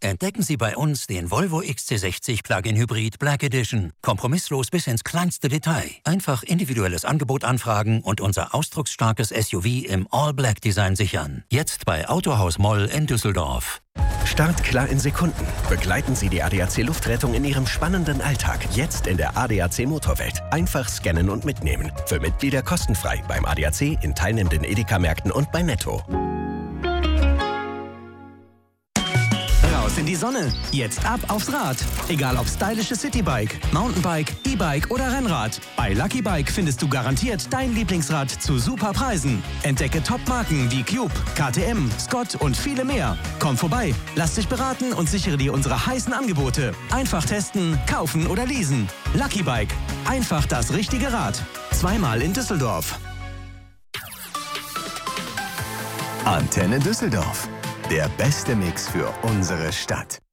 Entdecken Sie bei uns den Volvo XC60 Plug-in Hybrid Black Edition. Kompromisslos bis ins kleinste Detail. Einfach individuelles Angebot anfragen und unser ausdrucksstarkes SUV im All-Black-Design sichern. Jetzt bei Autohaus Moll in Düsseldorf. Startklar in Sekunden. Begleiten Sie die ADAC Luftrettung in Ihrem spannenden Alltag. Jetzt in der ADAC Motorwelt. Einfach scannen und mitnehmen. Für Mitglieder kostenfrei beim ADAC, in teilnehmenden Edeka-Märkten und bei Netto. Raus in die Sonne. Jetzt ab aufs Rad. Egal ob stylische Citybike, Mountainbike, E-Bike oder Rennrad. Bei Lucky Bike findest du garantiert dein Lieblingsrad zu super Preisen. Entdecke Top-Marken wie Cube, KTM, Scott und viele mehr. Komm vorbei, lass dich beraten und sichere dir unsere heißen Angebote. Einfach testen, kaufen oder leasen. Lucky Bike. Einfach das richtige Rad. Zweimal in Düsseldorf. Antenne Düsseldorf. Der beste Mix für unsere Stadt.